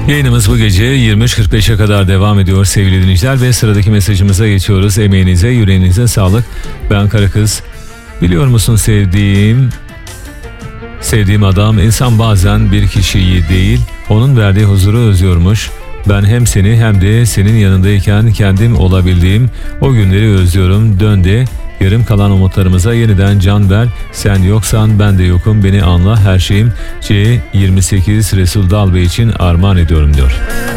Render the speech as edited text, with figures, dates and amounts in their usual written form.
Yayınımız bu gece 23.45'e kadar devam ediyor sevgili dinleyiciler ve sıradaki mesajımıza geçiyoruz. Emeğinize, yüreğinize sağlık. Ben Karakız. Biliyor musun sevdiğim adam, insan bazen bir kişiyi değil, onun verdiği huzuru özlüyormuş. Ben hem seni hem de senin yanındayken kendim olabildiğim o günleri özlüyorum. Dön de yarım kalan umutlarımıza yeniden can ver. Sen yoksan ben de yokum, beni anla, her şeyim. C28 Resul Dalbey için armağan ediyorum diyor.